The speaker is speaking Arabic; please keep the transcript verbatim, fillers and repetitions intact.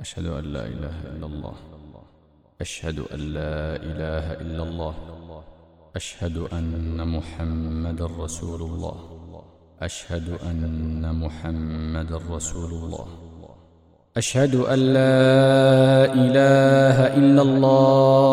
أشهد أن لا إله إلا الله. أشهد أن لا إله إلا الله. أشهد أن محمدًا رسول الله. أشهد أن محمدًا رسول الله. أشهد أن لا إله إلا الله.